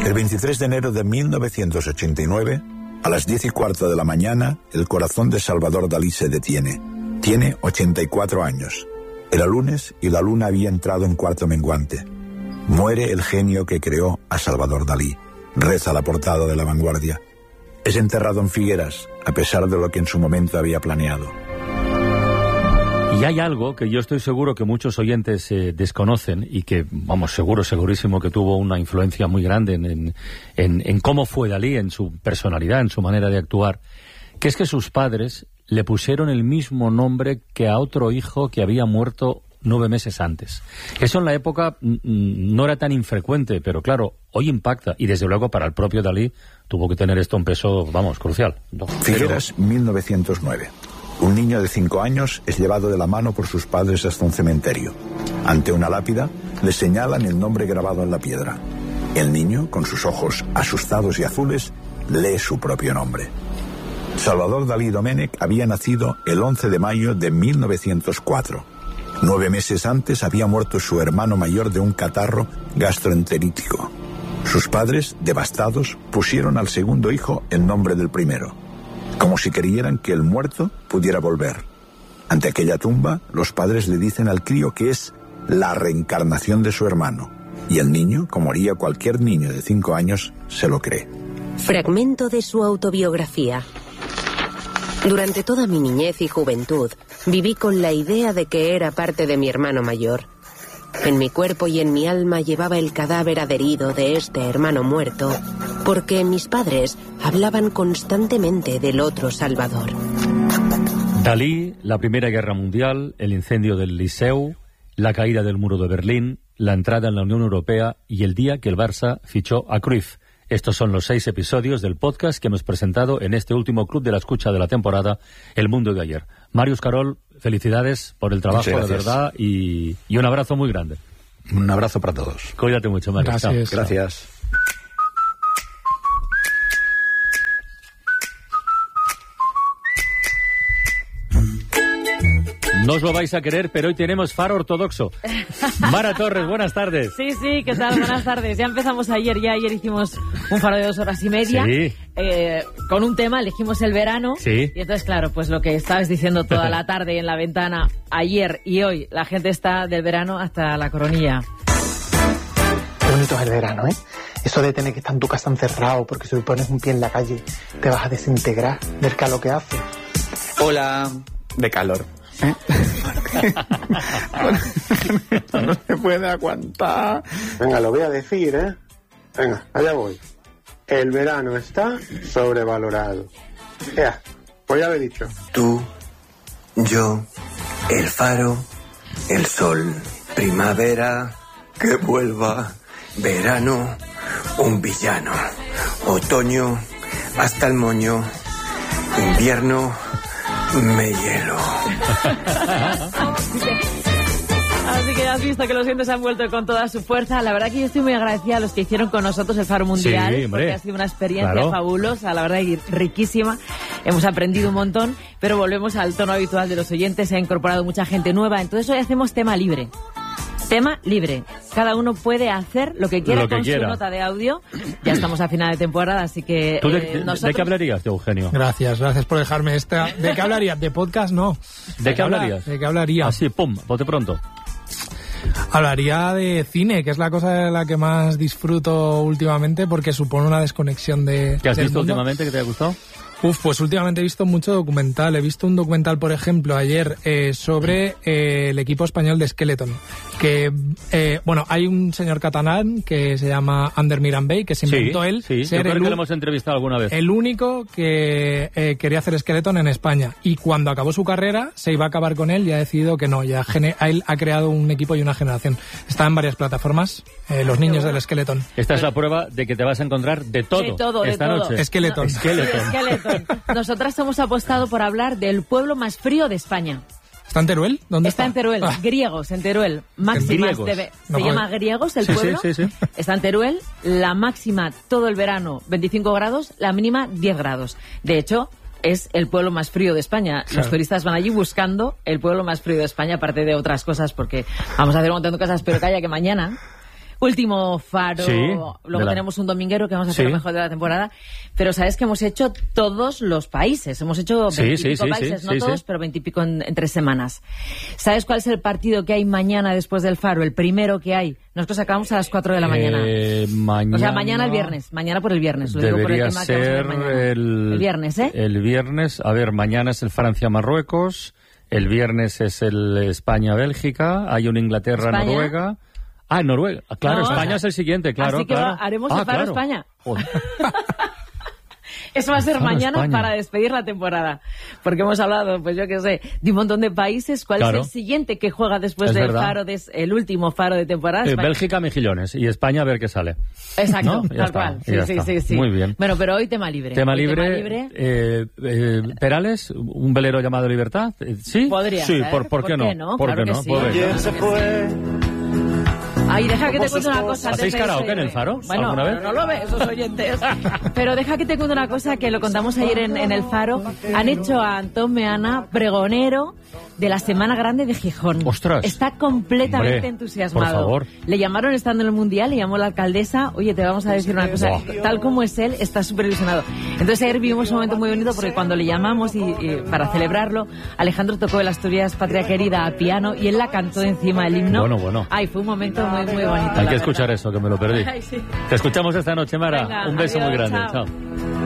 El 23 de enero de 1989, a las 10:15 de la mañana, el corazón de Salvador Dalí se detiene. Tiene 84 años. Era lunes y la luna había entrado en cuarto menguante. Muere el genio que creó a Salvador Dalí. Reza la portada de La Vanguardia. Es enterrado en Figueras, a pesar de lo que en su momento había planeado. Y hay algo que yo estoy seguro que muchos oyentes desconocen y que, vamos, segurísimo que tuvo una influencia muy grande en cómo fue Dalí, en su personalidad, en su manera de actuar, que es que sus padres le pusieron el mismo nombre que a otro hijo que había muerto 9 meses antes. Eso en la época no era tan infrecuente, pero claro, hoy impacta, y desde luego para el propio Dalí tuvo que tener esto un peso, vamos, crucial. Figueras, 1909. Un niño de 5 años es llevado de la mano por sus padres hasta un cementerio. Ante una lápida, le señalan el nombre grabado en la piedra. El niño, con sus ojos asustados y azules, lee su propio nombre. Salvador Dalí Domènech había nacido el 11 de mayo de 1904. 9 meses antes había muerto su hermano mayor de un catarro gastroenterítico. Sus padres, devastados, pusieron al segundo hijo el nombre del primero, como si creyeran que el muerto pudiera volver. Ante aquella tumba, los padres le dicen al crío que es la reencarnación de su hermano, y el niño, como haría cualquier niño de 5 años, se lo cree. Fragmento de su autobiografía. Durante toda mi niñez y juventud, viví con la idea de que era parte de mi hermano mayor. En mi cuerpo y en mi alma llevaba el cadáver adherido de este hermano muerto, porque mis padres hablaban constantemente del otro Salvador. Dalí, la Primera Guerra Mundial, el incendio del Liceu, la caída del muro de Berlín, la entrada en la Unión Europea y el día que el Barça fichó a Cruyff. Estos son los 6 episodios del podcast que hemos presentado en este último Club de la Escucha de la temporada, El Mundo de Ayer. Marius Carol, felicidades por el trabajo, de verdad, y un abrazo muy grande. Un abrazo para todos. Cuídate mucho, Marius. Gracias. Gracias. No os lo vais a querer, pero hoy tenemos Faro Ortodoxo. Mara Torres, buenas tardes. Sí, ¿qué tal? Buenas tardes. Ya empezamos ayer hicimos un faro de 2 horas y media. Sí. Con un tema, elegimos el verano. Sí. Y entonces, claro, pues lo que estabas diciendo toda la tarde en la ventana, ayer y hoy, la gente está del verano hasta la coronilla. Qué bonito es el verano, ¿eh? Eso de tener que estar en tu casa encerrado porque si pones un pie en la calle te vas a desintegrar del calor que hace. Hola. De calor. No se puede aguantar. Venga, lo voy a decir, ¿eh? Venga, allá voy. El verano está sobrevalorado. Ya, pues ya lo he dicho. Tú, yo, el faro, el sol, primavera, que vuelva, verano, un villano, otoño, hasta el moño, invierno, me hielo. Así que ya has visto que los vientos han vuelto con toda su fuerza. La verdad que yo estoy muy agradecida a los que hicieron con nosotros el Faro Mundial, sí, porque ha sido una experiencia fabulosa, la verdad, y riquísima. Hemos aprendido un montón, pero volvemos al tono habitual de los oyentes. Se ha incorporado mucha gente nueva, entonces hoy hacemos tema libre. Tema libre. Cada uno puede hacer lo que quiera con su nota de audio. Ya estamos a final de temporada, así que... ¿Tú de qué hablarías, Eugenio? Gracias por dejarme esta... ¿De qué hablarías? ¿De podcast? No. ¿De qué hablarías? ¿De qué hablaría? Así, pum, bote pronto. Hablaría de cine, que es la cosa de la que más disfruto últimamente porque supone una desconexión de... ¿Qué has visto mundo. últimamente que te ha gustado? Pues últimamente he visto mucho documental. He visto un documental, por ejemplo, ayer sobre el equipo español de Skeleton. Que, hay un señor catalán que se llama Ander Mirambey, que se inventó él ser yo creo que lo hemos entrevistado alguna vez. El único que quería hacer Skeleton en España. Y cuando acabó su carrera, se iba a acabar con él y ha decidido que no. Él ha creado un equipo y una generación. Está en varias plataformas, los niños del Skeleton. Esta es la prueba de que te vas a encontrar de todo esta noche. Skeleton. Nosotras hemos apostado por hablar del pueblo más frío de España. ¿Está en Teruel? ¿Dónde está? Está en Teruel, Griegos, en Teruel. Máxima se llama Griegos el pueblo. Sí. Está en Teruel, la máxima todo el verano 25 grados, la mínima 10 grados. De hecho, es el pueblo más frío de España. Los turistas van allí buscando el pueblo más frío de España, aparte de otras cosas, porque vamos a hacer un montón de cosas, pero calla que mañana último faro. Sí, Luego tenemos un dominguero que vamos a hacer lo mejor de la temporada. Pero sabes que hemos hecho todos los países. Hemos hecho 20 y pico países, no todos, pero 20 y pico en 3 semanas. ¿Sabes cuál es el partido que hay mañana después del faro? El primero que hay. Nosotros acabamos a las 4 de la mañana. Mañana... O sea, mañana el viernes. Mañana por el viernes. Lo digo por el tema que vamos a ver mañana. El viernes, ¿eh? El viernes. A ver, mañana es el Francia-Marruecos. El viernes es el España-Bélgica. Hay un Inglaterra-Noruega. Ah, Noruega. Claro, no, España es el siguiente, claro. Así que haremos el faro España. Eso va a ser Claro, mañana España. para despedir la temporada. Porque hemos hablado, pues yo qué sé, de un montón de países. ¿Cuál es el siguiente que juega después del faro, el último faro de temporada? Bélgica, Mejillones. Y España, a ver qué sale. Exacto, ¿no? tal cual. Sí. Muy bien. Bueno, pero hoy tema libre. Tema libre. Perales, un velero llamado Libertad. ¿Sí? Podría sí, ser. ¿por qué no? ¿Por Claro qué no? que sí. ¿Quién se fue? Ay, deja que te cuente una cosa. ¿Hacéis karaoke en el faro? Bueno, ¿alguna vez? no lo ves, esos oyentes. Pero deja que te cuente una cosa que lo contamos ayer en el faro. Han hecho a Antón Meana pregonero de la Semana Grande de Gijón. ¡Ostras! Está completamente Hombre, entusiasmado. por favor. Le llamaron estando en el Mundial, le llamó la alcaldesa. Oye, te vamos a decir una cosa. Tal como es él, está súper ilusionado. Entonces ayer vivimos un momento muy bonito porque cuando le llamamos y para celebrarlo, Alejandro tocó el Asturias Patria Querida a piano y él la cantó encima del himno. Bueno. Ay, fue un momento muy, muy bonito. Hay que escuchar eso, que me lo perdí. Ay, sí. Te escuchamos esta noche, Mara. Venga, un beso adiós, muy grande. chao. Chao.